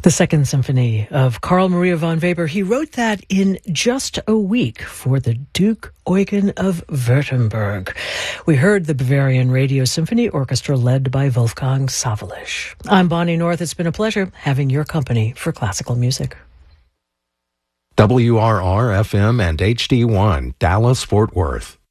The Second Symphony of Carl Maria von Weber. He wrote that in just a week for the Duke Eugen of Württemberg. We heard the Bavarian Radio Symphony Orchestra led by Wolfgang Sawallisch. I'm Bonnie North. It's been a pleasure having your company for classical music. WRR-FM and HD1, Dallas, Fort Worth.